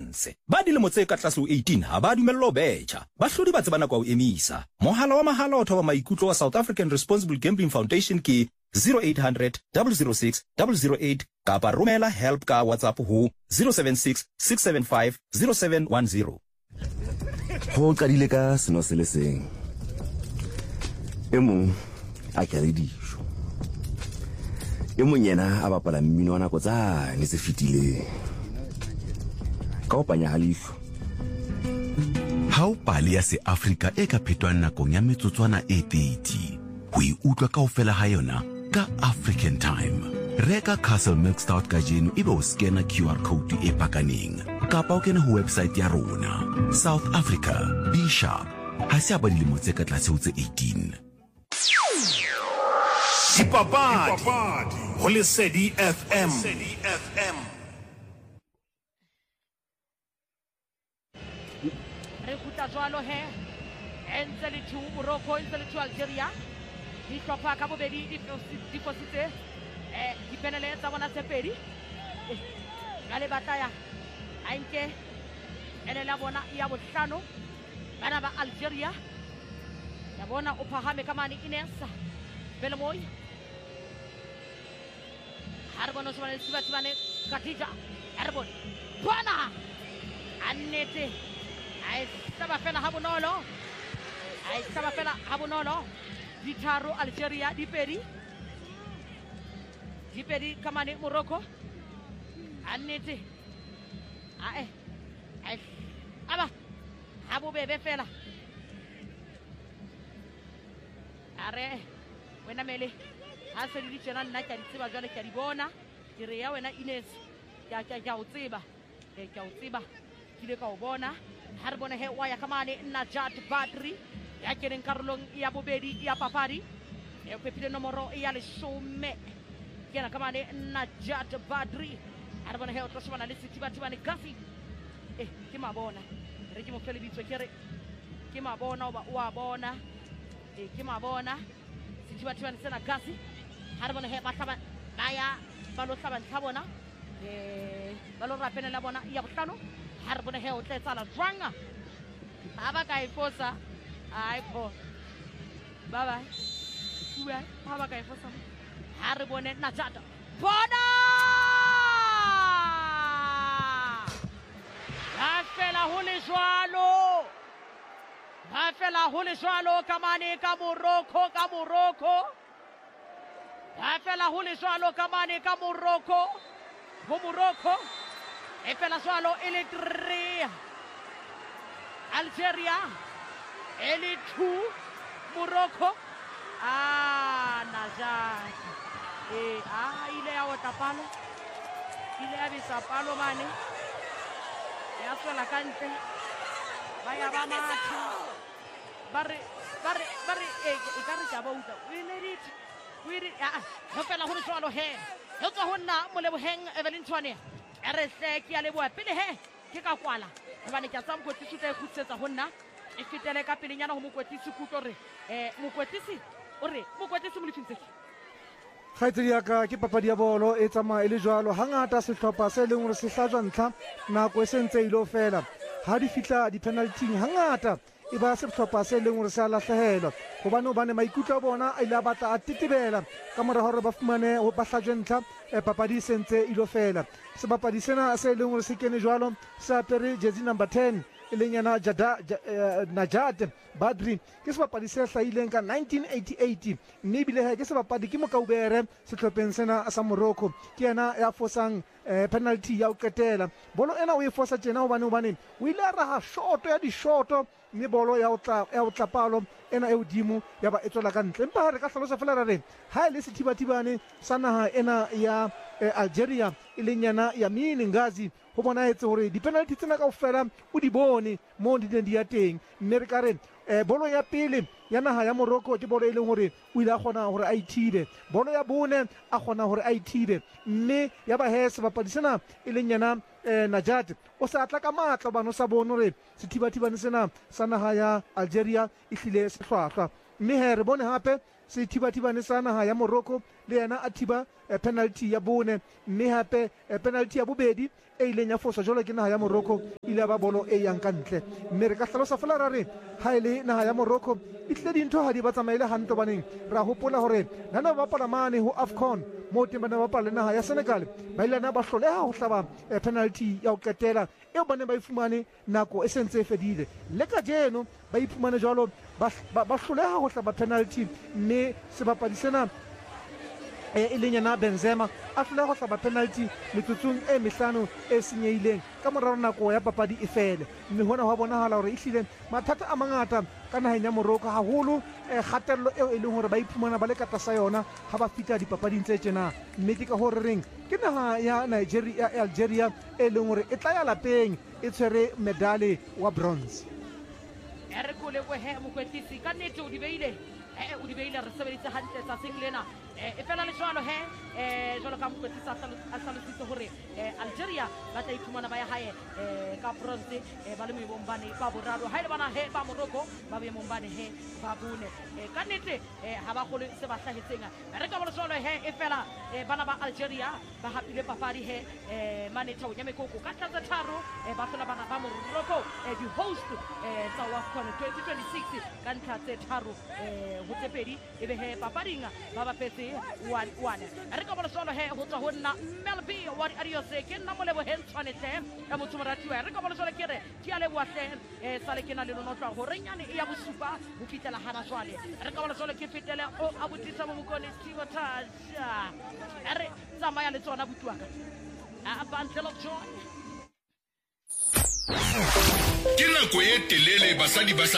France ba dilemo tse ka tlase ho 18 ha ba dumellwa ho betjha bahlodi ba tseba nako ya ho emisa mohala wa mahala o thoba maikutlo wa South African Responsible Gambling Foundation ke 0800 006 008 kapa romela help ka WhatsApp ho 076 675 0710 Ho qadile ka seno se le seng e mong a kere dijo e mong yena a bapala mmino wa nako tsane tse fetileng ka ho panya halihlo ha o pale ya se Afrika e ka phetwang nakong ya metsotswana e 30 ho e utlwa kaofela ha yona ka African Time. Reka Castle Milk Stout ka jeno ebe o scanner QR code e pakaneng kapa o kena ho website ya rona. South Africa, be sharp. Ha se abadile motse ka tlase ho tse 18. Dipapadi ho Lesedi FM. Re kgutla jwalo he entse le 2 Morocco entse le 2 Algeria di hlopa ka bobedi di fositse di penele tsa bona tse pedi gale bataya a nke ene la bona ya bohlano bana ba Algeria ya bona o phahame ka mane Inesa Belmoy Harbon o shobane sibatsane Khadija Harbon bona annete ai staba fela ha bonolo di tharo Algeria di pedi kamane Morocco annete aba ha bobebe fela are wena mele ha se di tshena nna ke di tseba jwale ke di bona ke re ya wena Ines ya o tseba ke le ka o bona ha re bona he wa ya kamane Najat Badri ya keneng karolong ya bobedi ya papadi e pepile nomoro ya 10 kena kamane Najat Badri ha re bona he o tlo shobana le Sithibathibane Gafi ke mabona re ke mo fele bitso ke re ke mabona wa bona ke mabona Sithibathibane sena Gafi ha re bona he ba hlaba baya ba lo hlaba ntlhabona ba lo rapena la bona ya bohlano ha re bona he o tletsala jwanga aba ka ifosa ai po bye bye aba ka ifosa ha re bone Najat bona ba fela ho le jwalo kamane ka Morocco ba fela ho le jwalo kamane ka Morocco e fela jwalo e le 3 Algeria e le 2 Morocco Najat ile ya otapalo ile ya bisapalo mane ya tswela kantle ba ya ba matha bare e ka re ja ba uta we did ho fela ho tswalo he ho tswa honna moleboheng Evelyn Tshwane re hle ke ya leboa pele he ke ka kwala hobane ke tsa mokwetisi tla ikgutsetsa honna e fitele ka pelenyana ho mokwetisi kutlo re mokwetisi o re mokwetisi mo lefintse Khaitsedi ya ka ke papadi ya bolo e tsamaya le jwalo hangata sehlopha se leng hore se hlajwa ntlha nako e sentse ilo fela ha di fitla di penalty hangata e ba sehlopha se leng hore se a lahlehelwa hobane maikutlo a bona a ile a batla a tetebela ka mora hore ba fumane ho ba hlajwe ntlha papadi sentse ilo fela sebapadi sena se leng hore se kene jwalo se apere jersey number 10 e leng yana Najat Badri ke sebapadi se hlahileng ka 1988 mme bile ke sebapadi ke mokaubere sehlopheng sena sa Morocco ke yana ya fosang penalty ya ho qetela bolo ena o e fosa tjena hobane o ile a raha shot ya di shot mme bolo ya o tla palo ena e hodimo ya ba etswela ka ntle empa re ka hlalosa fela ra re ha ile Sithibathibane sa naha ena ya Algeria e leng yana Yamini Ngazi ho bona etse hore di penalty tsena kaofela o di bone mo di neng di ya teng mme re ka re bolo ya pele ya naha ya Morocco ke bolo e leng hore o ile a kgona hore a ithibe bolo ya bone a kgona hore a ithibe mme ya ba he sebapadi sena e leng yana Najat o sa tla ka matla bano sa bone hore Sithibathibane sena sa naha ya Algeria e hlile sehlwahlwa mme he re bone hape Sithibathibane sa naha ya Morocco le yena a thiba penalty ya bone, mme hape penalty ya bobedi e ileng ya foswa jwalo ke naha ya Morocco ile ba bolo e yang ka ntle. Mme re ka hlalosa fela ra re ha ile naha ya Morocco e tle dintho ha di ba tsamaile hantle baneng ra hopola hore nana ba bapala mane ho AFCON mo teng bana ba bapala naha ya Senegal ba ile na ba hloleha ho hlaba penalty ya ho qetela eo bane ba ifumane nako e sentse e fedile. Le ka jeno ba ifumane jwalo ba hloleha ho hlaba penalty, mme sebapadi sena e leng yena Benzema a hloleha ho hlaba penalty metsotsong e mehlano e senyehileng ka morao nako ya papadi e fele. Mme hona ho bonahala hore ehlile mathata a mangata ka naheng ya Morocco haholo kgatello eo e leng hore ba iphumana ba le ka tlasa yona ha ba fihla dipapading tse tjena. Mme ke ka ho re reng ke naha ya Algeria e leng hore e tla ya lapeng e tshwere medale wa bronze. Re kole go he mokwetlisi ka nnete o di beile re sebeditse hantle tsatsing lena e fela le jwalo jwalo ka mokwetlisi a hlalositse hore Algeria ba tla iphumana ba ya hae ka bronze ba le moemong bane ba boraro ha ile bana ba Morocco ba boemong bane ba bone. Ka nnete ha ba kgole se ba hlahetseng re ka bona jwalo e fela bana ba Algeria ba hapile papadi mane tau ya mekoko ka tlatsa tharo ba hlola bana ba Morocco di host tsa AFCON 2026 ka ntlha tse tharo ho tse pedi ebe papading ba ba petse 1-1. Re ka bona jwalo ho tswa ho nna Melby wa Ariose ke nna mo leboheng tshwanetse ya motho moratiwa. Re ka bona jwalo ke re ke a leboha sale ke na le lona tloa hore nyane e ya bosupa ho fitela hana jwale. Re ka bona jwalo ke fetele o a botisa mo mokone Tivo Tasha re tsamaya le tsona butuaka a bundle of joy. Ke nako e telele basadi ba